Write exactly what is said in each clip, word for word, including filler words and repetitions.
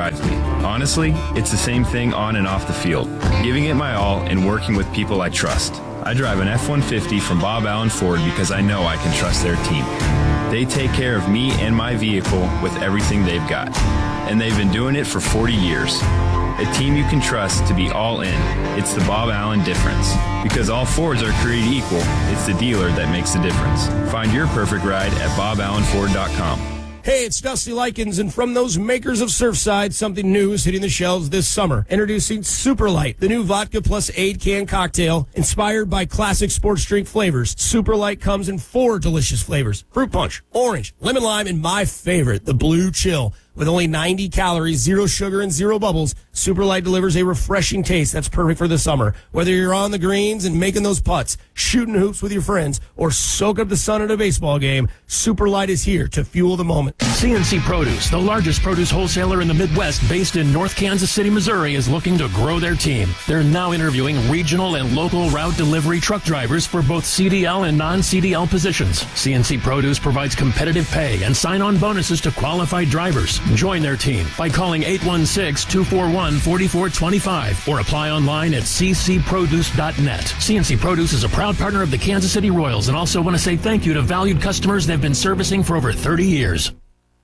drives me. Honestly, it's the same thing on and off the field. Giving it my all and working with people I trust. I drive an F one fifty from Bob Allen Ford because I know I can trust their team. They take care of me and my vehicle with everything they've got. And they've been doing it for forty years. A team you can trust to be all in. It's the Bob Allen difference. Because all Fords are created equal, it's the dealer that makes the difference. Find your perfect ride at bob allen ford dot com. Hey, it's Dusty Likens, and from those makers of Surfside, something new is hitting the shelves this summer. Introducing Super Light, the new vodka plus aid can cocktail inspired by classic sports drink flavors. Super Light comes in four delicious flavors: fruit punch, orange, lemon lime, and my favorite, the blue chill. With only ninety calories, zero sugar, and zero bubbles, Super Light delivers a refreshing taste that's perfect for the summer. Whether you're on the greens and making those putts, shooting hoops with your friends, or soak up the sun at a baseball game, Super Light is here to fuel the moment. C N C Produce, the largest produce wholesaler in the Midwest based in North Kansas City, Missouri, is looking to grow their team. They're now interviewing regional and local route delivery truck drivers for both C D L and non-C D L positions. C N C Produce provides competitive pay and sign-on bonuses to qualified drivers. Join their team by calling eight one six, two four one, four four two five or apply online at c c produce dot net. C N C Produce is a proud partner of the Kansas City Royals and also want to say thank you to valued customers they've been servicing for over thirty years.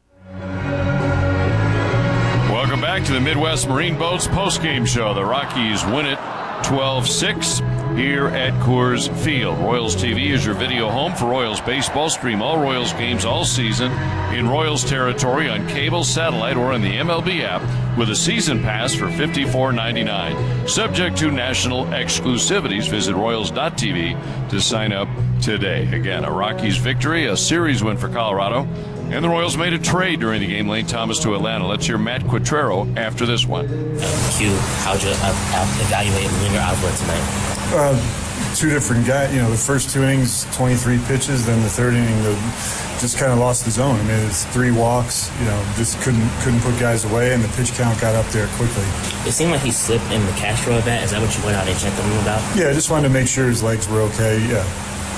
Welcome back to the Midwest Marine Boats postgame show. The Rockies win it twelve six here at Coors Field. Royals T V is your video home for Royals baseball. Stream all Royals games all season in Royals territory on cable, satellite, or on the M L B app with a season pass for fifty-four ninety-nine. Subject to national exclusivities. Visit royals dot t v to sign up today. Again, a Rockies victory, a series win for Colorado. And the Royals made a trade during the game. Lane Thomas to Atlanta. Let's hear Matt Quatrero after this one. Q, how'd you uh, evaluate Lunar Outlet tonight? Uh, two different guys. You know, the first two innings, twenty-three pitches. Then the third inning, the, just kind of lost the zone. I mean, it's three walks. You know, just couldn't couldn't put guys away, and the pitch count got up there quickly. It seemed like he slipped in the Castro at bat. Is that what you went out and checked on him about? Yeah, I just wanted to make sure his legs were okay. Yeah.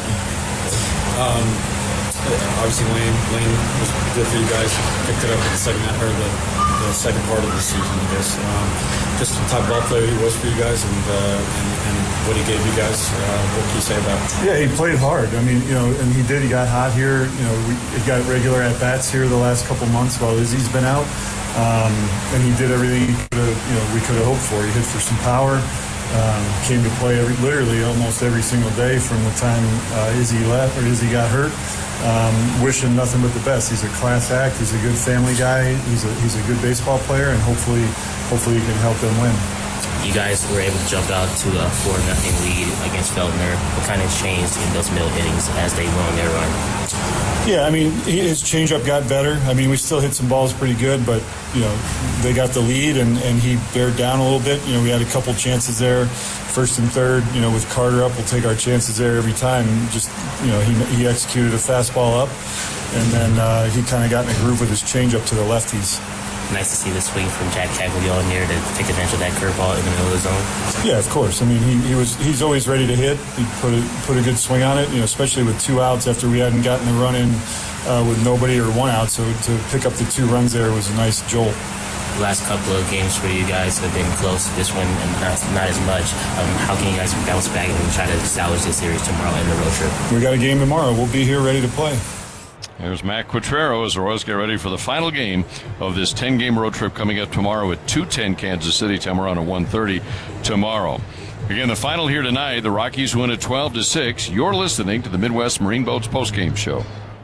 Um. Obviously, Lane, Lane was good for you guys. Picked it up in the second half, or the, the second part of the season, I guess. Um, just the type of ball player he was for you guys, and, uh, and and what he gave you guys. Uh, what can you say about it? Yeah, he played hard. I mean, you know, and he did. He got hot here. You know, we he got regular at bats here the last couple months while Izzy's been out, um, and he did everything he could have, you know, we could have hoped for. He hit for some power. Um, came to play every, literally almost every single day from the time uh, Izzy left or Izzy got hurt. Um, wishing nothing but the best. He's a class act. He's a good family guy. He's a he's a good baseball player, and hopefully, hopefully, he can help them win. You guys were able to jump out to a four nothing lead against Feldner. What kind of changed in those middle innings as they went on their run? Yeah, I mean, his changeup got better. I mean, we still hit some balls pretty good, but, you know, they got the lead, and, and he bared down a little bit. You know, we had a couple chances there, first and third. You know, with Carter up, we'll take our chances there every time. Just, you know, he, he executed a fastball up, and then uh, he kind of got in a groove with his changeup to the lefties. Nice to see the swing from Jack Caglione there to take advantage of that curveball in the middle of the zone. Yeah, of course. I mean, he, he was he's always ready to hit. He put a, put a good swing on it, you know, especially with two outs after we hadn't gotten the run in uh, with nobody or one out. So to pick up the two runs there was a nice jolt. The last couple of games for you guys have been close. This one, not, not as much. Um, how can you guys bounce back and try to salvage this series tomorrow in the road trip? We got a game tomorrow. We'll be here ready to play. There's Matt Quatrero as the Royals get ready for the final game of this ten-game road trip coming up tomorrow at two ten Kansas City. Tamarack at one thirty tomorrow. Again, the final here tonight, the Rockies win at twelve to six. You're listening to the Midwest Marine Boats postgame show.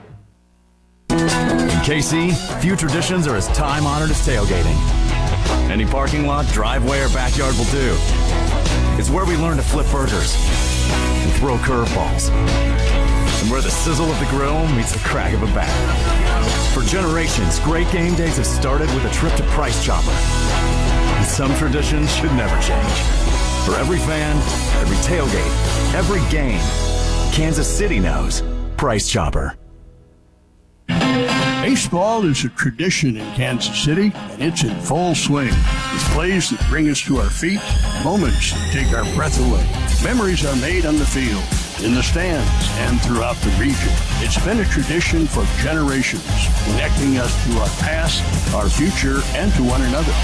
In K C, few traditions are as time-honored as tailgating. Any parking lot, driveway, or backyard will do. It's where we learn to flip burgers and throw curveballs. And where the sizzle of the grill meets the crack of a bat. For generations, great game days have started with a trip to Price Chopper. And some traditions should never change. For every fan, every tailgate, every game, Kansas City knows Price Chopper. Baseball is a tradition in Kansas City, and it's in full swing. With plays that bring us to our feet, moments that take our breath away. Memories are made on the field, in the stands, and throughout the region. It's been a tradition for generations, connecting us to our past, our future, and to one another.